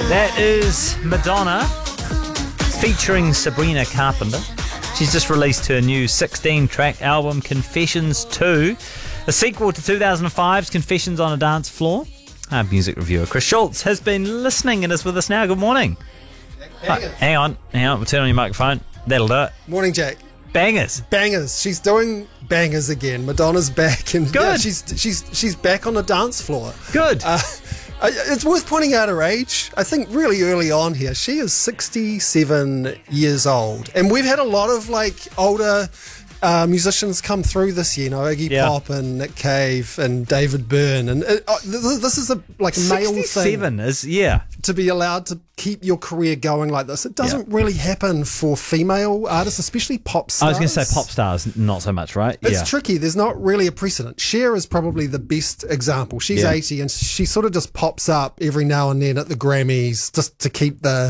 That is Madonna featuring Sabrina Carpenter. She's just released her new 16-track album, Confessions 2, a sequel to 2005's Confessions on a Dance Floor. Our music reviewer Chris Schultz has been listening and is with us now. Good morning. Hang on. We'll turn on your microphone. That'll do it. Morning, Jack. Bangers. She's doing bangers again. Madonna's back, and good. Yeah, she's back on the dance floor. Good. It's worth pointing out her age. I think really early on here, she is 67 years old, and we've had a lot of older musicians come through this year. Iggy Pop and Nick Cave and David Byrne, and this is a male thing. 67 is to be allowed to keep your career going like this. It doesn't really happen for female artists, especially pop stars. I was going to say pop stars, not so much, right? It's tricky. There's not really a precedent. Cher is probably the best example. She's 80 and she sort of just pops up every now and then at the Grammys just to keep the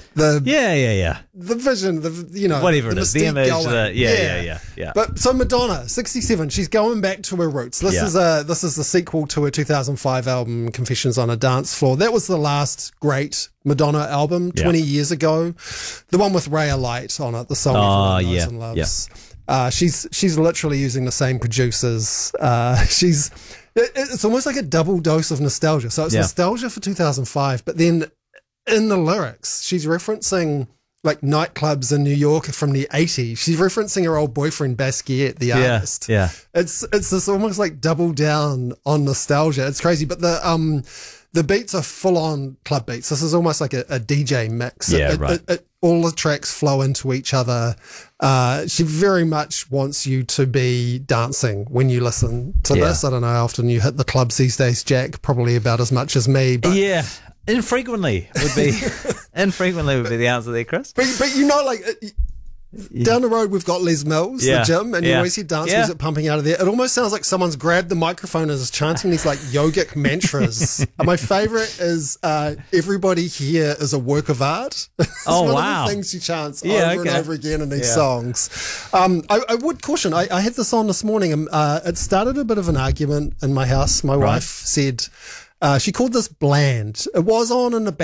vision, whatever the it is, the image, going. But so Madonna, 67, she's going back to her roots. This is the sequel to her 2005 album, Confessions on a Dance Floor. That was the last great Madonna album 20 years ago. The one with Raya Light on it, the song everyone knows and loves. She's literally using the same producers. It's almost like a double dose of nostalgia. So it's nostalgia for 2005, but then in the lyrics, she's referencing nightclubs in New York from the 80s. She's referencing her old boyfriend Basquiat, the artist. Yeah. It's this almost double down on nostalgia. It's crazy, but the beats are full on club beats. This is almost like a DJ mix. All the tracks flow into each other. She very much wants you to be dancing when you listen to this. I don't know how often you hit the clubs these days, Jack. Probably about as much as me. But Infrequently would be the answer there, Chris. But down the road we've got Les Mills, the gym, and you always hear dance music pumping out of there. It almost sounds like someone's grabbed the microphone and is chanting these yogic mantras. My favourite is everybody here is a work of art. It's one of the things she chants over and over again in these songs. I would caution, I had this on this morning. It started a bit of an argument in my house. My wife said she called this bland. It was on in the